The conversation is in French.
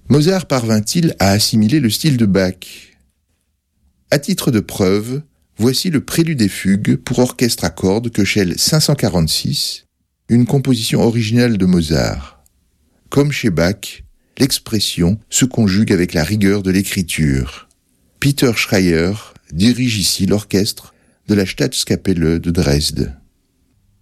Mozart parvint-il à assimiler le style de Bach ? À titre de preuve, voici le prélude et fugue pour orchestre à cordes Köchel 546, une composition originale de Mozart. Comme chez Bach, l'expression se conjugue avec la rigueur de l'écriture. Peter Schreier dirige ici l'orchestre de la Staatskapelle de Dresde.